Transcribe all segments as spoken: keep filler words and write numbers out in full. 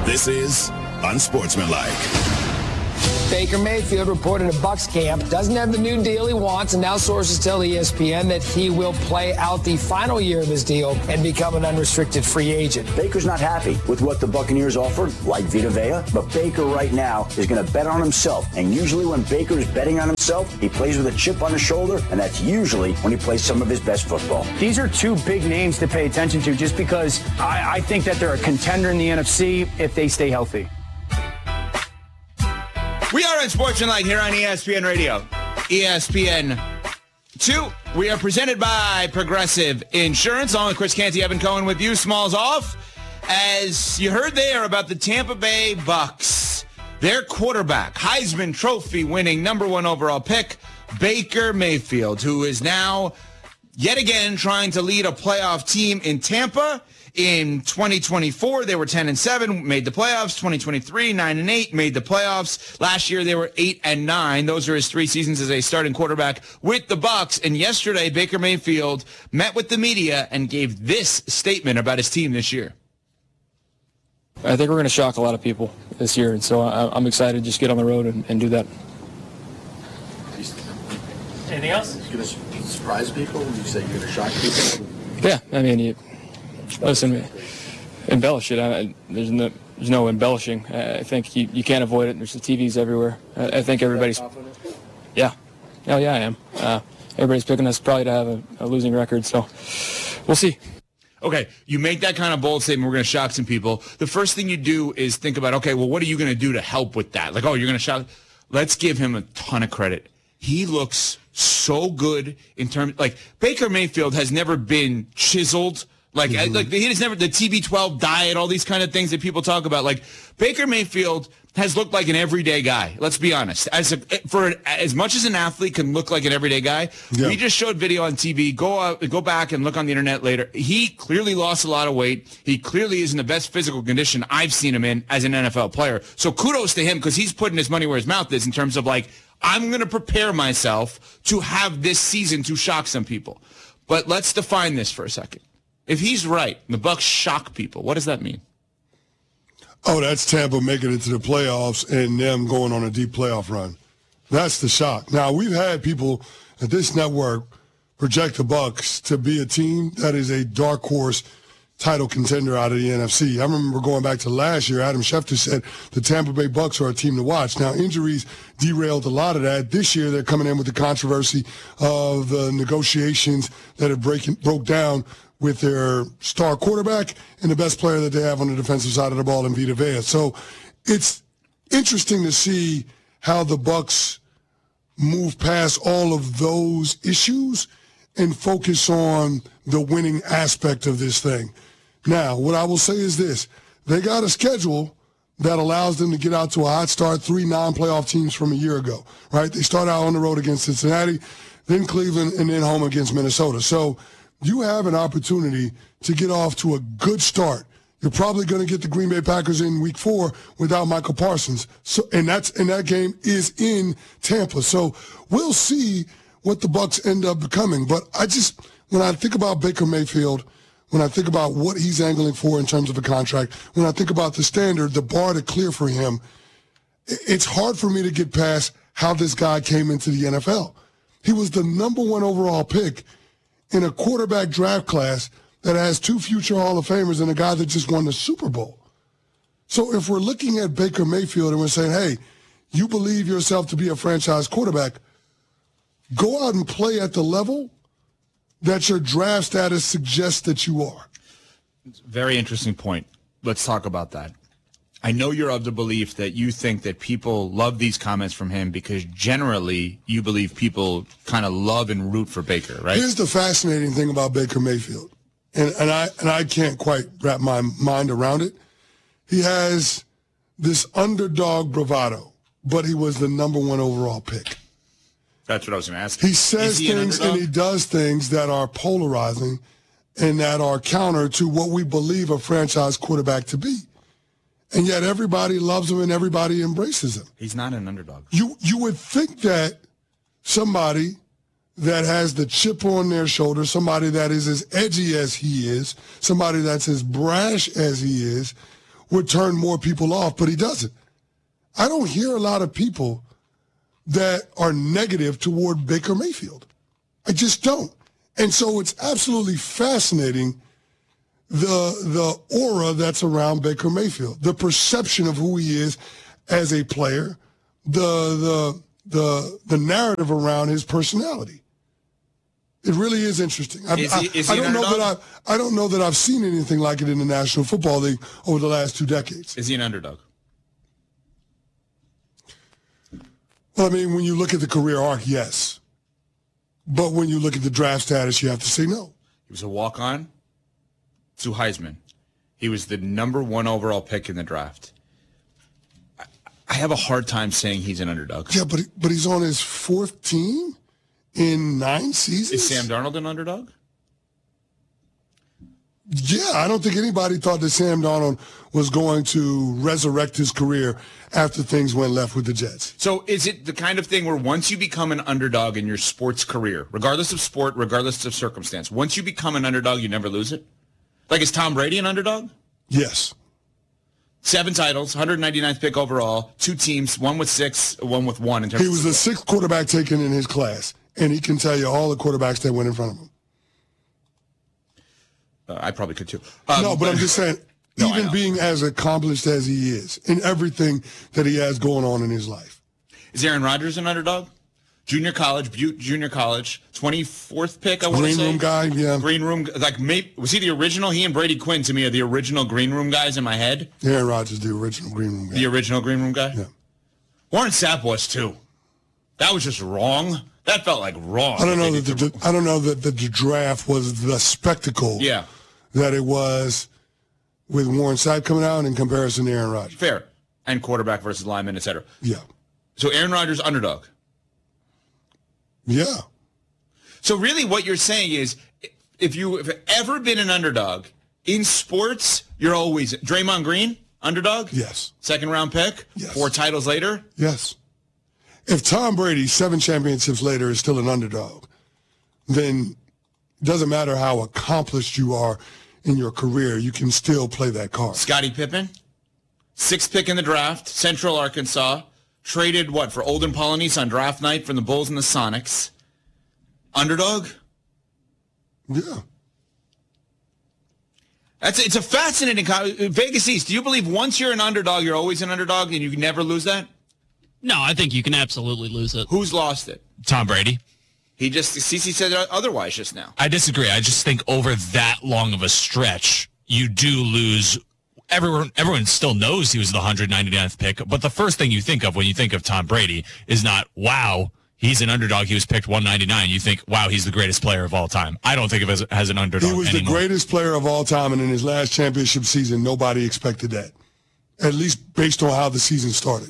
This is Unsportsmanlike. Baker Mayfield reported a Bucs camp doesn't have the new deal he wants, and now sources tell E S P N that he will play out the final year of his deal and become an unrestricted free agent. Baker's not happy with what the Buccaneers offered, like Vita Vea, but Baker right now is going to bet on himself. And usually when Baker is betting on himself, he plays with a chip on his shoulder, and that's usually when he plays some of his best football. These are two big names to pay attention to just because I, I think that they're a contender in the N F C if they stay healthy. We are Unsportsmanlike here on E S P N Radio. E S P N two. We are presented by Progressive Insurance. Along with Chris Canty, Evan Cohen with you. Smalls off. As you heard there about the Tampa Bay Bucs, their quarterback, Heisman Trophy winning number one overall pick, Baker Mayfield, who is now yet again trying to lead a playoff team in Tampa. In twenty twenty-four, they were ten and seven, made the playoffs. twenty twenty-three, nine and eight, made the playoffs. Last year, they were eight and nine. Those are his three seasons as a starting quarterback with the Bucs. And yesterday, Baker Mayfield met with the media and gave this statement about his team this year. I think we're going to shock a lot of people this year, and so I'm excited to just get on the road and, and do that. Anything else? You're going to surprise people? You say you're going to shock people? Yeah, I mean, you, listen, embellish it. I, there's, no, there's no embellishing. I think you, you can't avoid it. There's the T Vs everywhere. I, I think everybody's... Yeah. Oh, yeah, I am. Uh, everybody's picking us probably to have a, a losing record, so we'll see. Okay, you make that kind of bold statement, we're going to shock some people. The first thing you do is think about, okay, well, what are you going to do to help with that? Like, oh, you're going to shock. Let's give him a ton of credit. He looks so good in terms, like, Baker Mayfield has never been chiseled. Like, mm-hmm. like he has never, the T B twelve diet, all these kind of things that people talk about. Like, Baker Mayfield has looked like an everyday guy. Let's be honest. As a, for as much as an athlete can look like an everyday guy, yeah. We just showed video on T V. Go out, go back and look on the internet later. He clearly lost a lot of weight. He clearly is in the best physical condition I've seen him in as an N F L player. So kudos to him because he's putting his money where his mouth is in terms of like, I'm going to prepare myself to have this season to shock some people. But let's define this for a second. If he's right, the Bucs shock people, what does that mean? Oh, that's Tampa making it to the playoffs and them going on a deep playoff run. That's the shock. Now, we've had people at this network project the Bucs to be a team that is a dark horse title contender out of the N F C. I remember going back to last year, Adam Schefter said the Tampa Bay Bucs are a team to watch. Now, injuries derailed a lot of that. This year, they're coming in with the controversy of the negotiations that have breaking, broke down with their star quarterback and the best player that they have on the defensive side of the ball in Vita Vea. So it's interesting to see how the Bucs move past all of those issues and focus on the winning aspect of this thing. Now, what I will say is this. They got a schedule that allows them to get out to a hot start, three non-playoff teams from a year ago, right? They start out on the road against Cincinnati, then Cleveland, and then home against Minnesota. So you have an opportunity to get off to a good start. You're probably going to get the Green Bay Packers in week four without Michael Parsons. So, and that's and that game is in Tampa. So we'll see what the Bucs end up becoming. But I just, when I think about Baker Mayfield, when I think about what he's angling for in terms of a contract, when I think about the standard, the bar to clear for him, it's hard for me to get past how this guy came into the N F L. He was the number one overall pick in a quarterback draft class that has two future Hall of Famers and a guy that just won the Super Bowl. So if we're looking at Baker Mayfield and we're saying, hey, you believe yourself to be a franchise quarterback, go out and play at the level that your draft status suggests that you are. Very interesting point. Let's talk about that. I know you're of the belief that you think that people love these comments from him because generally you believe people kind of love and root for Baker, right? Here's the fascinating thing about Baker Mayfield, and, and I and I can't quite wrap my mind around it. He has this underdog bravado, but he was the number one overall pick. That's what I was going to ask. He says he things and he does things that are polarizing and that are counter to what we believe a franchise quarterback to be. And yet everybody loves him and everybody embraces him. He's not an underdog. You you would think that somebody that has the chip on their shoulder, somebody that is as edgy as he is, somebody that's as brash as he is, would turn more people off, but he doesn't. I don't hear a lot of people that are negative toward Baker Mayfield. I just don't. And so it's absolutely fascinating the the aura that's around Baker Mayfield, the perception of who he is as a player, the the the the narrative around his personality. It really is interesting. I, is he, is I, he I don't know underdog? that I I don't know that I've seen anything like it in the National Football League over the last two decades. Is he an underdog? Well, I mean, when you look at the career arc, yes. But when you look at the draft status, you have to say no. He was a walk-on to Heisman. He was the number one overall pick in the draft. I, I have a hard time saying he's an underdog. Yeah, but but he's on his fourth team in nine seasons. Is Sam Darnold an underdog? Yeah, I don't think anybody thought that Sam Darnold was going to resurrect his career after things went left with the Jets. So is it the kind of thing where once you become an underdog in your sports career, regardless of sport, regardless of circumstance, once you become an underdog, you never lose it? Like, is Tom Brady an underdog? Yes. Seven titles, one hundred ninety-ninth pick overall, two teams, one with six, one with one. In terms he was of the sixth quarterback taken in his class, and he can tell you all the quarterbacks that went in front of him. Uh, I probably could too. Um, no, but I'm just saying, No, even being as accomplished as he is in everything that he has going on in his life. Is Aaron Rodgers an underdog? Junior college, Butte Junior College, twenty-fourth pick, I want to Green say. room guy, yeah. Green room, like, maybe, was he the original? He and Brady Quinn, to me, are the original green room guys in my head. Aaron Rodgers, the original green room guy. The original green room guy? Yeah. Warren Sapp was, too. That was just wrong. That felt like wrong. I don't know that the, I don't know that the draft was the spectacle Yeah. that it was with Warren Sapp coming out in comparison to Aaron Rodgers. Fair. And quarterback versus lineman, et cetera. Yeah. So Aaron Rodgers, underdog. Yeah. So really what you're saying is if you've ever been an underdog in sports, you're always Draymond Green, underdog? Yes. Second round pick? Yes. Four titles later? Yes. If Tom Brady, seven championships later, is still an underdog, then it doesn't matter how accomplished you are in your career, you can still play that card. Scottie Pippen, sixth pick in the draft, Central Arkansas, traded what for Olden Polynice on draft night from the Bulls and the Sonics. Underdog? Yeah. That's it's a fascinating Vegas East. Do you believe once you're an underdog, you're always an underdog and you can never lose that? No, I think you can absolutely lose it. Who's lost it? Tom Brady. He just, Cece said otherwise just now. I disagree. I just think over that long of a stretch, you do lose. Everyone, everyone still knows he was the one hundred ninety-ninth pick, but the first thing you think of when you think of Tom Brady is not, wow, he's an underdog, he was picked one ninety-nine. You think, wow, he's the greatest player of all time. I don't think of him as, as an underdog He was anymore. the greatest player of all time, and in his last championship season, nobody expected that, at least based on how the season started.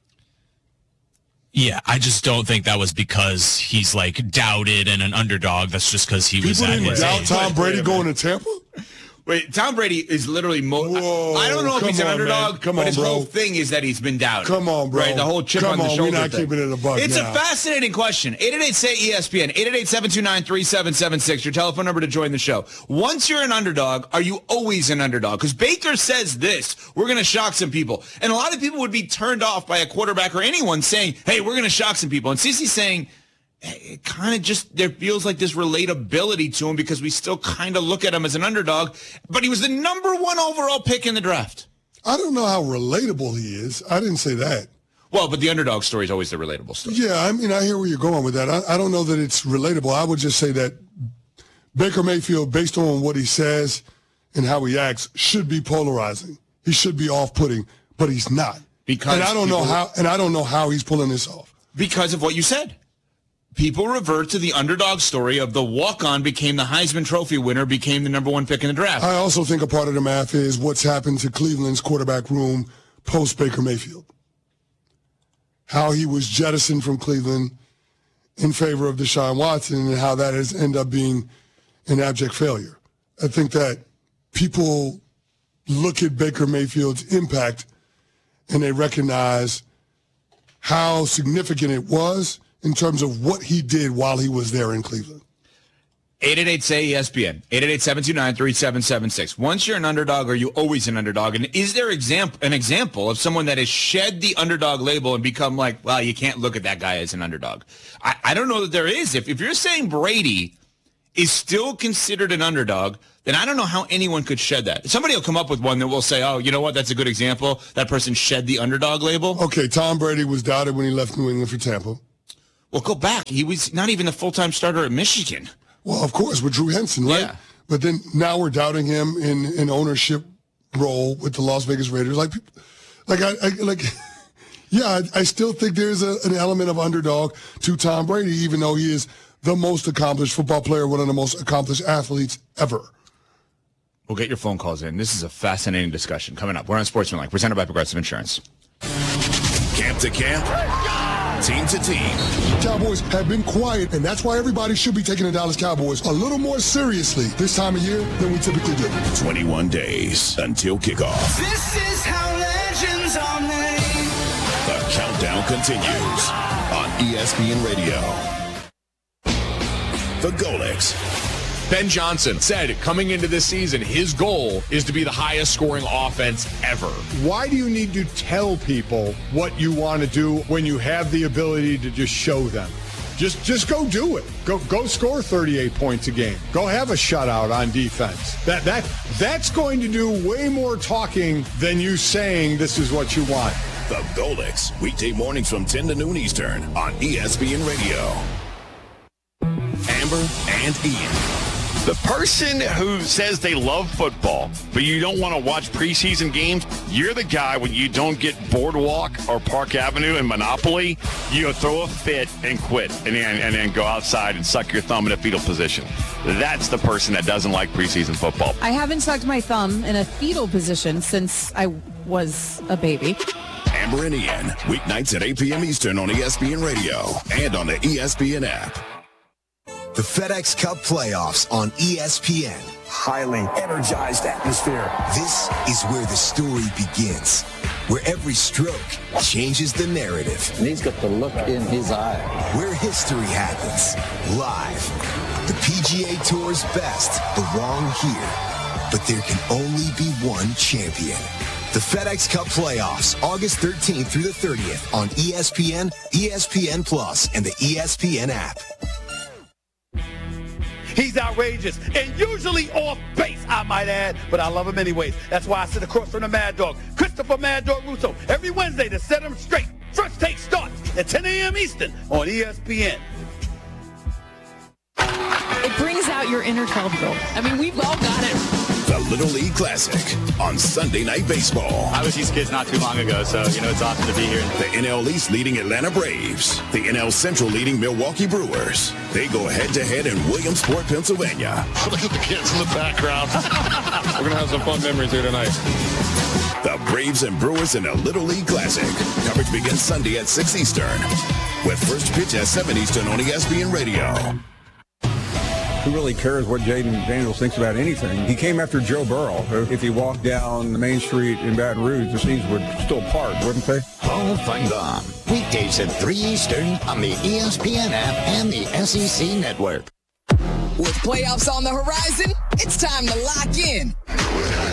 Yeah, I just don't think that was because he's, like, doubted and an underdog. That's just because he was People at didn't his doubt age. Tom Brady going to Tampa? Wait, Tom Brady is literally mo- Whoa, I don't know if come he's an on, underdog, man. Come but on, his bro. whole thing is that he's been doubted. Come on, bro. Right, the whole chip Come on the on, shoulder we're not thing. keeping it a buck It's now. a fascinating question. eight eight eight, say E S P N, eight eight eight, seven two nine, three seven seven six, your telephone number to join the show. Once you're an underdog, are you always an underdog? Because Baker says this, we're going to shock some people. And a lot of people would be turned off by a quarterback or anyone saying, hey, we're going to shock some people. And Cece's saying, it kind of just, there feels like this relatability to him because we still kind of look at him as an underdog, but he was the number one overall pick in the draft. I don't know how relatable he is. I didn't say that. Well, but the underdog story is always the relatable story. Yeah, I mean, I hear where you're going with that. I, I don't know that it's relatable. I would just say that Baker Mayfield, based on what he says and how he acts, should be polarizing. He should be off-putting, but he's not. Because and I don't know people- how. And I don't know how he's pulling this off. Because of what you said. People revert to the underdog story of the walk-on became the Heisman Trophy winner, became the number one pick in the draft. I also think a part of the math is what's happened to Cleveland's quarterback room post Baker Mayfield. How he was jettisoned from Cleveland in favor of Deshaun Watson and how that has ended up being an abject failure. I think that people look at Baker Mayfield's impact and they recognize how significant it was in terms of what he did while he was there in Cleveland. eight eight eight, S A Y, E S P N. eight eight eight, seven two nine, three seven seven six. Once you're an underdog, are you always an underdog? And is there example, an example of someone that has shed the underdog label and become like, well, you can't look at that guy as an underdog? I, I don't know that there is. If, if you're saying Brady is still considered an underdog, then I don't know how anyone could shed that. Somebody will come up with one that will say, oh, you know what, that's a good example. That person shed the underdog label. Okay, Tom Brady was doubted when he left New England for Tampa. Well, go back. He was not even the full-time starter at Michigan. Well, of course, with Drew Henson, right? Yeah. But then now we're doubting him in an ownership role with the Las Vegas Raiders. Like, like I, I like, yeah, I, I still think there's a, an element of underdog to Tom Brady, even though he is the most accomplished football player, one of the most accomplished athletes ever. We'll get your phone calls in. This is a fascinating discussion coming up. We're on Sportsmanlike, presented by Progressive Insurance. Camp to camp, team to team. Cowboys have been quiet, and that's why everybody should be taking the Dallas Cowboys a little more seriously this time of year than we typically do. twenty-one days until kickoff. This is how legends are made. The countdown continues on E S P N Radio. The Golics. Ben Johnson said coming into this season, his goal is to be the highest scoring offense ever. Why do you need to tell people what you want to do when you have the ability to just show them? Just just go do it. Go go score thirty-eight points a game. Go have a shutout on defense. That that that's going to do way more talking than you saying this is what you want. The Golics, weekday mornings from ten to noon Eastern on E S P N Radio. Amber and Ian. The person who says they love football, but you don't want to watch preseason games, you're the guy when you don't get Boardwalk or Park Avenue and Monopoly, you throw a fit and quit and then, and then go outside and suck your thumb in a fetal position. That's the person that doesn't like preseason football. I haven't sucked my thumb in a fetal position since I was a baby. Amber and Ian, weeknights at eight p.m. Eastern on E S P N Radio and on the E S P N app. The FedEx Cup playoffs on E S P N. Highly energized atmosphere. This is where the story begins, where every stroke changes the narrative. And he's got the look in his eye. Where history happens, live. The P G A Tour's best belong here, but there can only be one champion. The FedEx Cup playoffs, August thirteenth through the thirtieth on E S P N, E S P N Plus, and the E S P N app. He's outrageous and usually off base, I might add, but I love him anyways. That's why I sit across from the Mad Dog, Christopher Mad Dog Russo, every Wednesday to set him straight. First Take starts at ten a.m. Eastern on E S P N. It brings out your inner twelve-year-old. I mean, we've all got it. The Little League Classic on Sunday Night Baseball. I was these kids not too long ago, so, you know, it's awesome to be here. The N L East leading Atlanta Braves. The N L Central leading Milwaukee Brewers. They go head-to-head in Williamsport, Pennsylvania. Look at the kids in the background. We're going to have some fun memories here tonight. The Braves and Brewers in a Little League Classic. Coverage begins Sunday at six Eastern. With first pitch at seven Eastern on E S P N Radio. Who really cares what Jaden Daniels thinks about anything? He came after Joe Burrow. If he walked down the main street in Baton Rouge, the seas would still part, wouldn't they? Hall of Fun Gone. Weekdays at three Eastern on the E S P N app and the S E C Network. With playoffs on the horizon, it's time to lock in.